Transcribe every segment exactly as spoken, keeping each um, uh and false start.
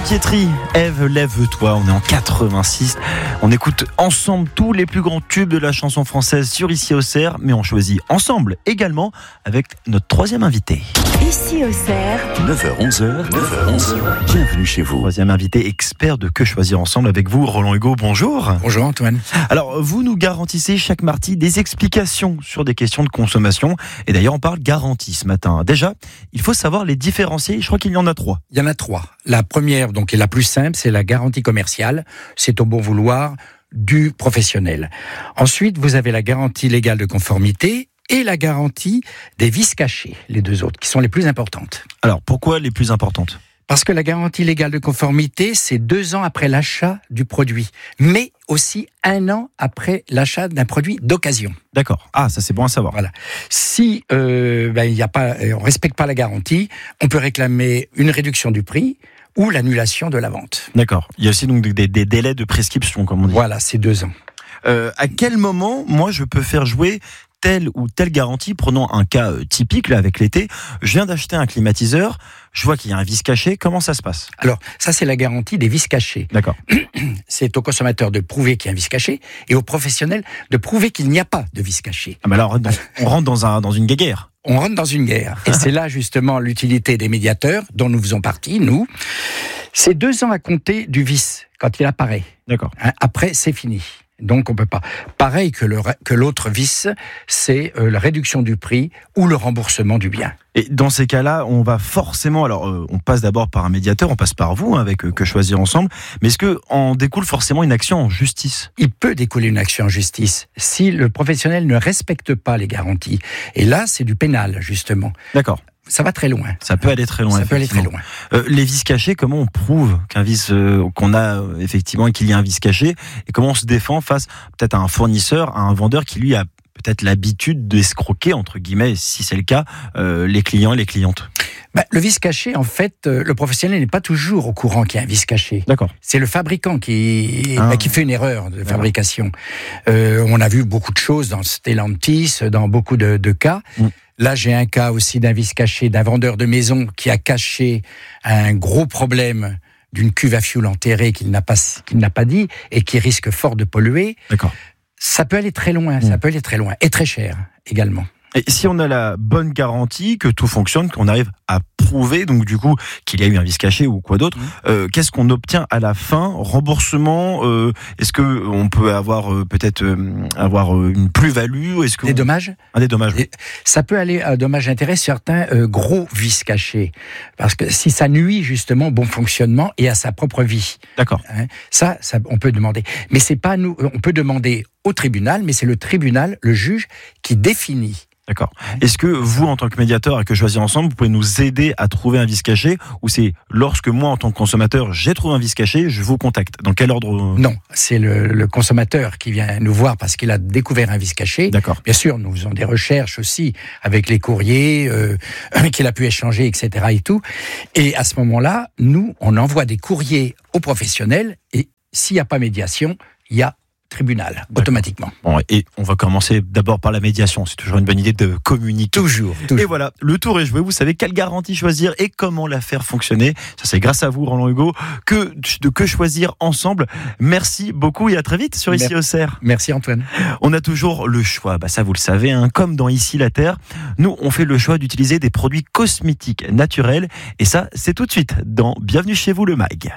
Pietri, Ève, lève-toi, on est en quatre-vingt-six. On écoute ensemble tous les plus grands tubes de la chanson française sur Ici Auxerre, mais on choisit ensemble également avec notre troisième invité. Ici Auxerre, neuf heures onze, neuf heures onze, bienvenue chez vous. Troisième invité, expert de Que choisir ensemble avec vous, Roland Hugo, bonjour. Bonjour Antoine. Alors, vous nous garantissez chaque mardi des explications sur des questions de consommation. Et d'ailleurs, on parle garantie ce matin. Déjà, il faut savoir les différencier. Je crois qu'il y en a trois. Il y en a trois. La première, donc, est la plus simple, c'est la garantie commerciale. C'est au bon vouloir du professionnel. Ensuite, vous avez la garantie légale de conformité et la garantie des vices cachés, les deux autres, qui sont les plus importantes. Alors, pourquoi les plus importantes ? Parce que la garantie légale de conformité, c'est deux ans après l'achat du produit, mais aussi un an après l'achat d'un produit d'occasion. D'accord. Ah, ça c'est bon à savoir. Voilà. Si euh, ben, y a pas, on respecte pas la garantie, on peut réclamer une réduction du prix ou l'annulation de la vente. D'accord. Il y a aussi donc des, des délais de prescription, comme on dit. Voilà, c'est deux ans. Euh, à quel moment, moi, je peux faire jouer telle ou telle garantie? Prenons un cas euh, typique, là, avec l'été. Je viens d'acheter un climatiseur, je vois qu'il y a un vice caché. Comment ça se passe? Alors, ça, c'est la garantie des vices cachés. D'accord. C'est au consommateur de prouver qu'il y a un vice caché et au professionnel de prouver qu'il n'y a pas de vice caché. Ah, mais alors, on rentre dans, un, dans une guéguerre. On rentre dans une guerre. Et c'est là, justement, l'utilité des médiateurs, dont nous faisons partie, nous. C'est deux ans à compter du vice, quand il apparaît. D'accord. Hein, après, c'est fini. Donc on peut pas. Pareil que, le, que l'autre vice, c'est euh, la réduction du prix ou le remboursement du bien. Et dans ces cas-là, on va forcément, alors euh, on passe d'abord par un médiateur, on passe par vous hein, avec euh, Que choisir ensemble, mais est-ce que en découle forcément une action en justice? Il peut découler une action en justice si le professionnel ne respecte pas les garanties. Et là, c'est du pénal justement. D'accord. Ça va très loin. Ça peut aller très loin. Ça peut aller très loin. Euh, les vices cachés, comment on prouve qu'un vice, euh, qu'on a euh, effectivement qu'il y a un vice caché, et comment on se défend face peut-être à un fournisseur, à un vendeur qui lui a peut-être l'habitude d'escroquer entre guillemets, si c'est le cas, euh, les clients et les clientes. Bah, le vice caché, en fait, euh, le professionnel n'est pas toujours au courant qu'il y a un vice caché. D'accord. C'est le fabricant qui, ah. bah, qui fait une erreur de fabrication. Euh, on a vu beaucoup de choses dans Stellantis, dans beaucoup de, de cas. Mm. Là, j'ai un cas aussi d'un vice caché, d'un vendeur de maison qui a caché un gros problème d'une cuve à fioul enterrée qu'il n'a pas, qu'il n'a pas dit et qui risque fort de polluer. D'accord. Ça peut aller très loin, mmh. ça peut aller très loin. Et très cher, également. Et si on a la bonne garantie, que tout fonctionne, qu'on arrive à prouver, donc du coup, qu'il y a eu un vice caché ou quoi d'autre, mmh. euh, qu'est-ce qu'on obtient à la fin? Remboursement? euh, Est-ce qu'on peut avoir euh, peut-être euh, avoir euh, une plus-value? Est-ce que Des on... dommages? Un des dommages. Et ça peut aller à dommages-intérêts certains euh, gros vices cachés. Parce que si ça nuit justement au bon fonctionnement et à sa propre vie. D'accord. Hein, ça, ça, on peut demander. Mais c'est pas nous, on peut demander au tribunal, mais c'est le tribunal, le juge, qui définit. D'accord. Est-ce que vous, en tant que médiateur et Que choisir ensemble, vous pouvez nous aider à trouver un vice caché, ou c'est lorsque moi, en tant que consommateur, j'ai trouvé un vice caché, je vous contacte? Dans quel ordre? Non, c'est le, le consommateur qui vient nous voir parce qu'il a découvert un vice caché. D'accord. Bien sûr, nous faisons des recherches aussi avec les courriers euh, qu'il a pu échanger, et cetera et tout. Et à ce moment-là, nous, on envoie des courriers aux professionnels et s'il n'y a pas médiation, il y a tribunal, D'accord. automatiquement. Bon, et on va commencer d'abord par la médiation. C'est toujours une bonne idée de communiquer. Toujours, toujours. Et voilà, le tour est joué. Vous savez quelle garantie choisir et comment la faire fonctionner. Ça, c'est grâce à vous, Roland Hugo, que de Que choisir ensemble. Merci beaucoup et à très vite sur Ici Auxerre. Merci Antoine. On a toujours le choix. Bah, ça, vous le savez, hein, comme dans Ici la Terre. Nous, on fait le choix d'utiliser des produits cosmétiques naturels. Et ça, c'est tout de suite dans Bienvenue chez vous, le Mag.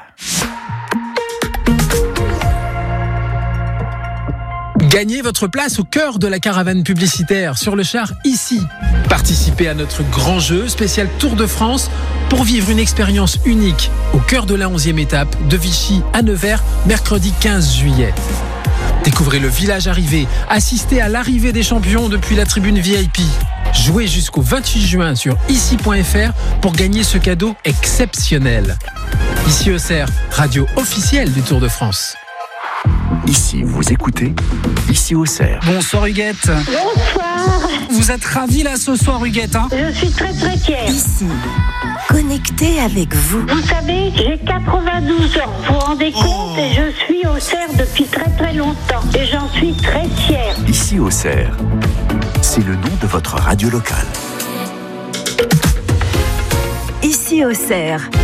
Gagnez votre place au cœur de la caravane publicitaire sur le char Ici. Participez à notre grand jeu spécial Tour de France pour vivre une expérience unique au cœur de la onzième étape de Vichy à Nevers, mercredi quinze juillet. Découvrez le village arrivé, assistez à l'arrivée des champions depuis la tribune V I P. Jouez jusqu'au vingt-huit juin sur ici point f r pour gagner ce cadeau exceptionnel. Ici Auxerre, radio officielle du Tour de France. Ici, vous écoutez Ici Auxerre. Bonsoir Huguette. bonsoir. Vous êtes ravie là ce soir Huguette hein? Je suis très très fière. Ici, connecté avec vous. Vous savez, j'ai quatre-vingt-douze ans. Vous vous rendez compte Oh. et je suis au cerf depuis très très longtemps. Et j'en suis très fière. Ici Auxerre, c'est le nom de votre radio locale. Ici Auxerre. Sur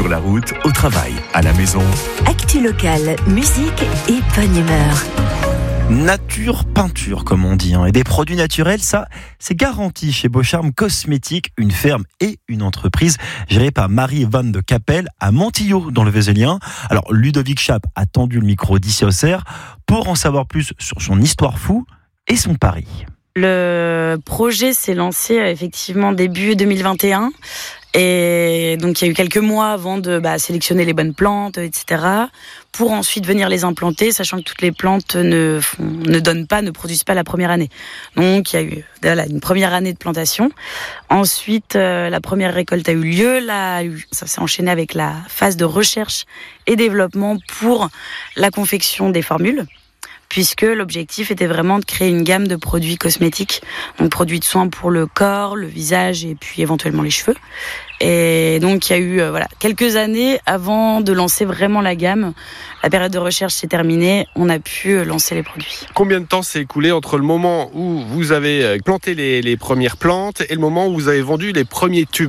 Sur la route, au travail, à la maison. Actu locale, musique et bonne humeur. Nature peinture, comme on dit, hein. Et des produits naturels, ça, c'est garanti chez Beaucharme Cosmétiques, une ferme et une entreprise gérée par Marie Van de Capelle à Montillot, dans le Vézelien. Alors, Ludovic Chap a tendu le micro d'ici au cerf pour en savoir plus sur son histoire fou et son pari. Le projet s'est lancé effectivement début deux mille vingt et un. Et donc il y a eu quelques mois avant de bah, sélectionner les bonnes plantes, et cetera, pour ensuite venir les implanter, sachant que toutes les plantes ne font, ne donnent pas, ne produisent pas la première année. Donc il y a eu voilà, une première année de plantation. Ensuite, euh, la première récolte a eu lieu. Là, ça s'est enchaîné avec la phase de recherche et développement pour la confection des formules, puisque l'objectif était vraiment de créer une gamme de produits cosmétiques, donc produits de soins pour le corps, le visage et puis éventuellement les cheveux. Et donc il y a eu euh, voilà, quelques années avant de lancer vraiment la gamme. La période de recherche s'est terminée, on a pu lancer les produits. Combien de temps s'est écoulé entre le moment où vous avez planté les, les premières plantes et le moment où vous avez vendu les premiers tubes ?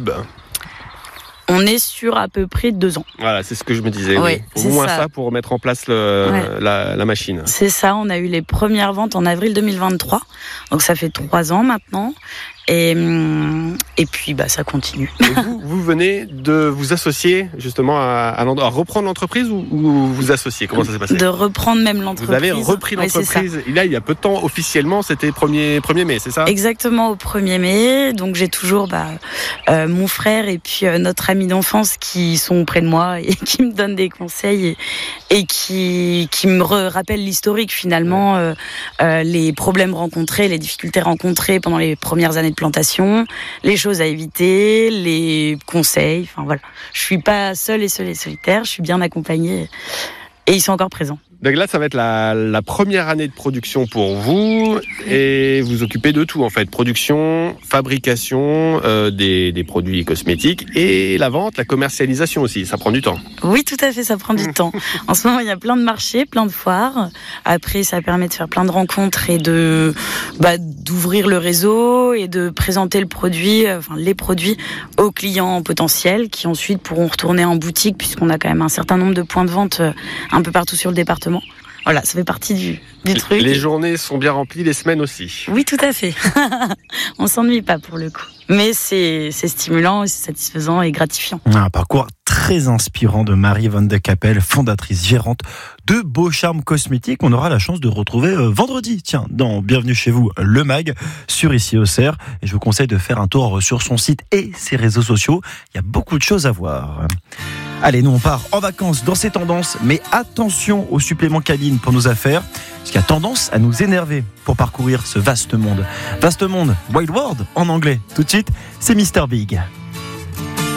On est sur à peu près deux ans. Voilà, c'est ce que je me disais. Oui, oui. Au moins ça. ça pour mettre en place le, ouais. la, la machine. C'est ça, on a eu les premières ventes en avril deux mille vingt-trois. Donc ça fait trois ans maintenant. Et, et puis bah, ça continue. Et vous, vous venez de vous associer justement à, à, à reprendre l'entreprise ou, ou vous associer ? Comment ça s'est passé ? De reprendre même l'entreprise. Vous avez repris l'entreprise. Ouais, et là, il y a peu de temps, officiellement, c'était premier mai, c'est ça ? Exactement, au premier mai. Donc j'ai toujours bah, euh, mon frère et puis euh, notre ami d'enfance qui sont près de moi et qui me donnent des conseils et, et qui, qui me rappellent l'historique finalement, euh, euh, les problèmes rencontrés, les difficultés rencontrées pendant les premières années de plantation, les choses à éviter, les conseils, enfin voilà. Je suis pas seule et seule et solitaire, je suis bien accompagnée et ils sont encore présents. Donc là, ça va être la, la première année de production pour vous et vous occupez de tout en fait. Production, fabrication euh, des, des produits cosmétiques et la vente, la commercialisation aussi. Ça prend du temps. Oui, tout à fait, ça prend du temps. En ce moment, il y a plein de marchés, plein de foires. Après, ça permet de faire plein de rencontres et de bah, d'ouvrir le réseau et de présenter le produit, enfin les produits aux clients potentiels qui ensuite pourront retourner en boutique puisqu'on a quand même un certain nombre de points de vente un peu partout sur le département. Voilà, ça fait partie du, du truc. Les journées sont bien remplies, les semaines aussi. Oui, tout à fait. On s'ennuie pas pour le coup. Mais c'est, c'est stimulant, c'est satisfaisant et gratifiant. Un parcours très inspirant de Marie Van de Capelle, fondatrice gérante de Beaucharme Cosmétiques. On aura la chance de retrouver euh, vendredi, tiens, dans Bienvenue chez vous, le mag, sur Ici au Cerf. Et je vous conseille de faire un tour sur son site et ses réseaux sociaux. Il y a beaucoup de choses à voir. Allez, nous on part en vacances dans ces tendances, mais attention aux suppléments cabine pour nos affaires, parce qu'il y a tendance à nous énerver pour parcourir ce vaste monde. Vaste monde, Wild World en anglais. Tout de suite, c'est mister Big.